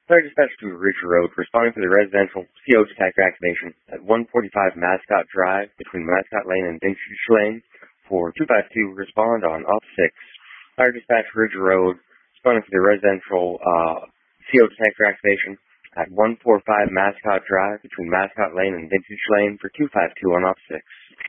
Fire dispatch to Ridge Road, responding to the residential CO detector activation at 145 Mascot Drive between Mascot Lane and Vintage Lane for 252. Respond on off 6. Fire dispatch Ridge Road, responding to the residential CO detector activation at 145 Mascot Drive between Mascot Lane and Vintage Lane for 252 on off 6.